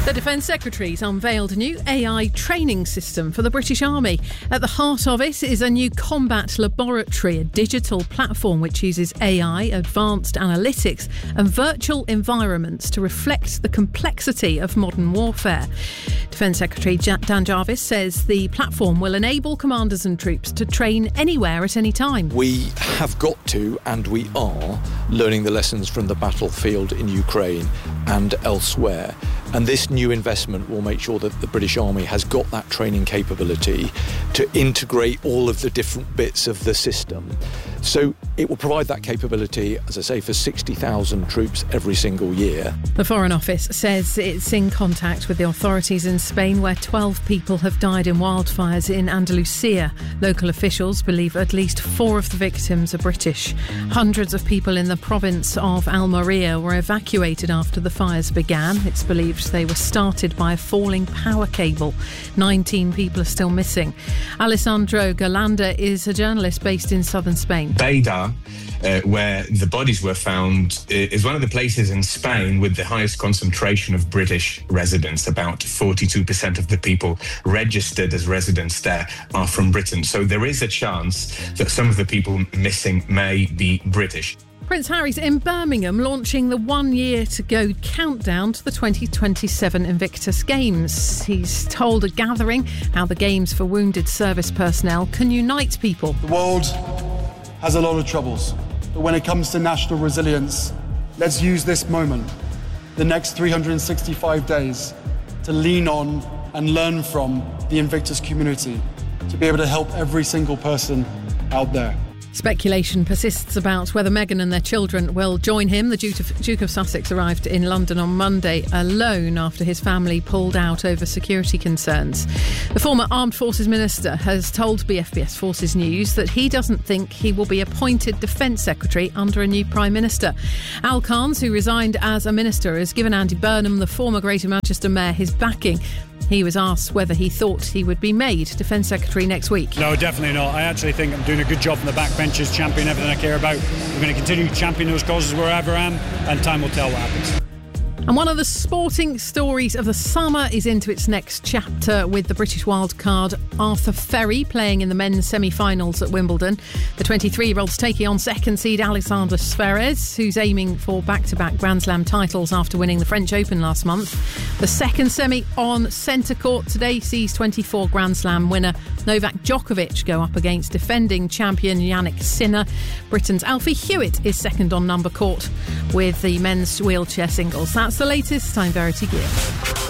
The Defence Secretary's unveiled a new AI training system for the British Army. At the heart of it is a new combat laboratory, a digital platform which uses AI, advanced analytics and virtual environments to reflect the complexity of modern warfare. Defence Secretary Dan Jarvis says the platform will enable commanders and troops to train anywhere at any time. We have got to, and we are, learning the lessons from the battlefield in Ukraine and elsewhere. And this new investment will make sure that the British Army has got that training capability to integrate all of the different bits of the system. So it will provide that capability, as I say, for 60,000 troops every single year. The Foreign Office says it's in contact with the authorities in Spain, where 12 people have died in wildfires in Andalusia. Local officials believe at least 4 of the victims are British. Hundreds of people in the province of Almeria were evacuated after the fires began. It's believed they were started by a falling power cable. 19 people are still missing. Alessandro Galanda is a journalist based in southern Spain. Lleida, where the bodies were found, is one of the places in Spain with the highest concentration of British residents. About 42% of the people registered as residents there are from Britain. So there is a chance that some of the people missing may be British. Prince Harry's in Birmingham launching the 1 year to go countdown to the 2027 Invictus Games. He's told a gathering how the Games for wounded service personnel can unite people. The world has a lot of troubles, but when it comes to national resilience, let's use this moment, the next 365 days, to lean on and learn from the Invictus community, to be able to help every single person out there. Speculation persists about whether Meghan and their children will join him. The Duke of Sussex arrived in London on Monday alone after his family pulled out over security concerns. The former Armed Forces Minister has told BFBS Forces News that he doesn't think he will be appointed Defence Secretary under a new Prime Minister. Al Carnes, who resigned as a minister, has given Andy Burnham, the former Greater Manchester Mayor, his backing. He was asked whether he thought he would be made Defence Secretary next week. No, definitely not. I actually think I'm doing a good job from the backbenches, championing everything I care about. We're going to continue to champion those causes wherever I am, and time will tell what happens. And one of the sporting stories of the summer is into its next chapter with the British wildcard Arthur Ferry playing in the men's semi-finals at Wimbledon. The 23-year-old's taking on second seed Alexander Zverev, who's aiming for back-to-back Grand Slam titles after winning the French Open last month. The second semi on centre court today sees 24 Grand Slam winner Novak Djokovic go up against defending champion Yannick Sinner. Britain's Alfie Hewitt is second on number court with the men's wheelchair singles. That's the latest. I'm Verity Gear.